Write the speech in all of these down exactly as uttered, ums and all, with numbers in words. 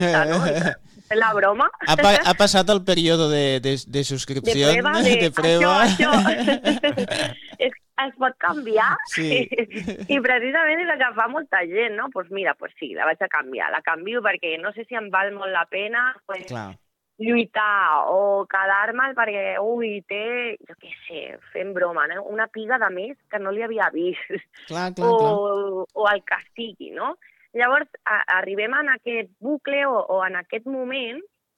vista, no? I fent la broma. Ha, pa ha passat el període de, de, de subscripció, de prueba, de, de prueba. Això, això. es, es pot canviar. Sí. I precisament és el que fa molta gent, no? Doncs pues mira, pues sí, la vaig a canviar. La canvio perquè no sé si em val molt la pena pues, Clar. lluitar o quedar-me'l perquè, ui, té, jo què sé, fent broma, no? Una piga de més que no li havia vist. Clar, clar, o, clar. o el que sigui, no? Llavors, a, arribem en aquest bucle o, o en aquest moment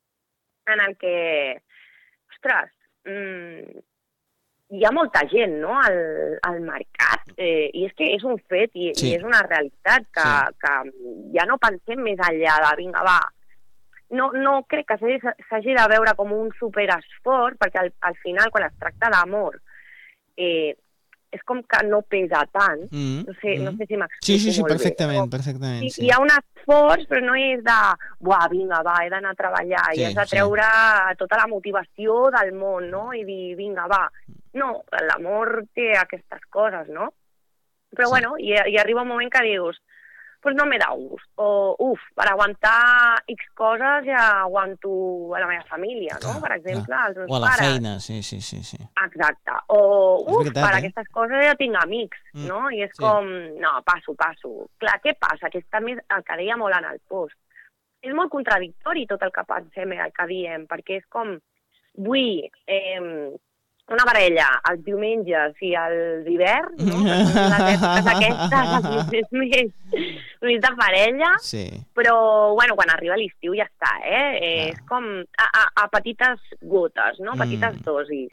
en el que, ostres, mmm, hi ha molta gent, no?, al, al mercat, eh, i és que és un fet i, sí. i és una realitat que, sí. que ja no pensem més enllà de, vinga, va, no, no crec que s'hagi de veure com un superesforç, perquè al, al final, quan es tracta d'amor, eh, és com que no pesa tant, mm, no, sé, mm. no sé si m'explico sí, sí, sí, molt perfectament, bé. perfectament, hi, sí. hi ha un esforç, però no és de, buah, vinga, va, he d'anar a treballar, sí, i has de treure sí. tota la motivació del món, no?, i dir, vinga, va. No, l'amor té aquestes coses, no? Però, sí. bueno, i, i arriba un moment que dius, pues no me da gust, o, uf, per aguantar X coses ja aguanto a la meva família, clar, no? Per exemple, clar. als meus pares. O a la pares. feina, sí, sí, sí. sí. Exacte. O, uf, veritat, per eh? aquestes coses ja tinc amics, mm. no? I és sí. com, no, passo, passo. Clar, què passa? Que està més el que deia molt en el post. És molt contradictori tot el que pensem i el que diem, perquè és com, vull... Eh, una parella els diumenges i els hiverns, no? Que són les èpoques aquestes, és més, més de parella, sí. però, bueno, quan arriba l'estiu ja està, eh? eh és com a, a, a petites gotes, no? Petites mm. dosis.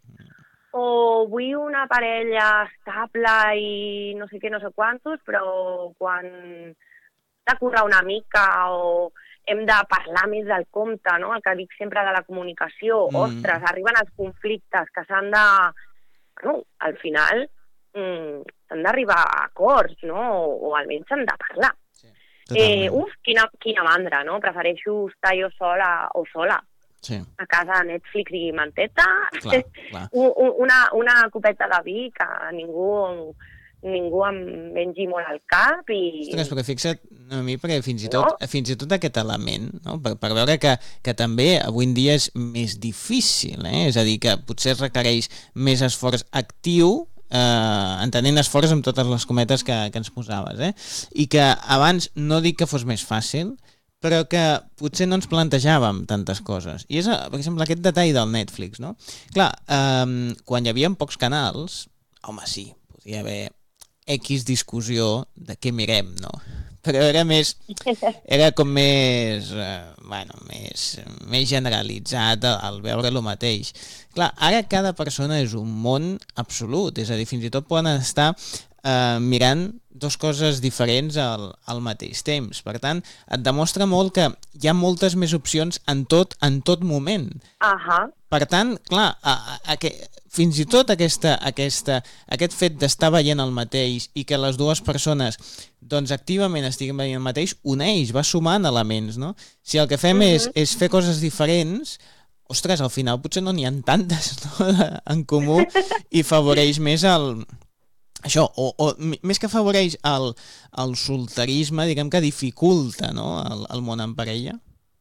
O vull una parella estable i no sé què, no sé quantos, però quan t'ha currat una mica o hem de parlar més del compte, no? El que dic sempre de la comunicació. Mm. Ostres, arriben els conflictes que s'han de... Bueno, al final mm, s'han d'arribar a acords, no? O, o almenys s'han de parlar. Sí. Eh, uf, quina, quina mandra, no? Prefereixo estar jo sola o sola. Sí. A casa Netflix i manteta. Clar, clar. una, una copeta de vi que ningú... ningú em mengi molt al cap i... Ostres, però fixa't a mi, perquè fins i tot, no? fins i tot aquest element, no? per, per veure que, que també avui en dia és més difícil, eh? És a dir, que potser requereix més esforç actiu, eh, entenent esforç amb totes les cometes que, que ens posaves, eh? I que abans no dic que fos més fàcil, però que potser no ens plantejàvem tantes coses. I és, per exemple, aquest detall del Netflix, no? Clar, eh, quan hi havia pocs canals, home, sí, podia haver X discussió de què mirem, no? Però era més... Era com més... Eh, bueno, més, més generalitzat al veure el mateix. Clar, ara cada persona és un món absolut, és a dir, fins i tot poden estar eh, mirant dues coses diferents al, al mateix temps. Per tant, et demostra molt que hi ha moltes més opcions en tot, en tot moment. Ahà. Per tant, clar, a, a, a que, fins i tot aquesta, aquesta, aquest fet d'estar veient el mateix i que les dues persones doncs, activament estiguin veient el mateix, uneix, va sumant elements, no? Si el que fem uh-huh. és, és fer coses diferents, ostres, al final potser no n'hi ha tantes, no? en comú i favoreix més el... Això, o, o més que afavoreix el, el solterisme, diguem que dificulta, no? el, el món en parella.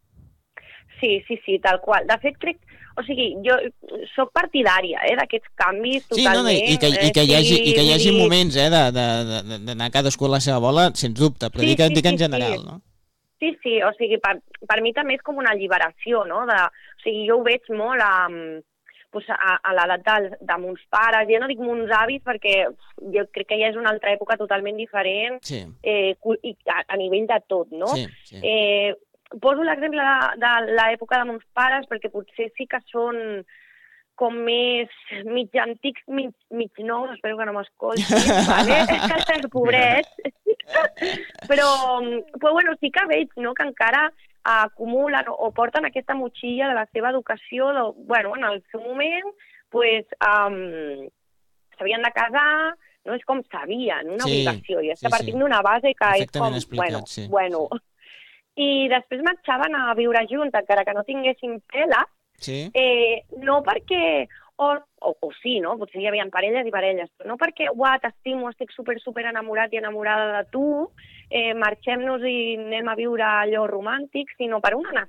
Sí, sí, sí, tal qual. De fet, crec... O sigui, jo soc partidària eh, d'aquests canvis totalment. Sí, no, no, i, que, i, que hi hagi, i que hi hagi moments eh, d'anar cadascú a la seva bola, sens dubte, però sí, dic, sí, dic en sí, general, sí. no? Sí, sí, o sigui, per, per mi també és com una alliberació, no? De, o sigui, jo ho veig molt a, pues, a, a l'edat de, de mons pares, ja no dic mons avis perquè jo crec que ja és una altra època totalment diferent sí. eh, i a, a nivell de tot, no? Sí, sí. Eh, Poso l'exemple de, de l'època de mons pares perquè potser sí que són com més mig antics, mig, mig nous, espero que no m'escoltin, vale? Pobrets. però, però, bueno, sí que veig no, que encara acumulen o porten aquesta motxilla de la seva educació, de, bueno, en el seu moment, pues, um, s'havien de casar, no és com sabien, una sí, obligació, i és que sí, partim sí. d'una base que és com, bueno, sí, bueno... Sí. I després marxaven a viure junts, encara que no tinguessin pela, sí. eh, no perquè, o, o, o sí, no? Potser hi havia parelles i parelles, però no perquè, uah, t'estimo, estic super, super enamorat i enamorada de tu, eh, marxem-nos i anem a viure allò romàntic, sinó per una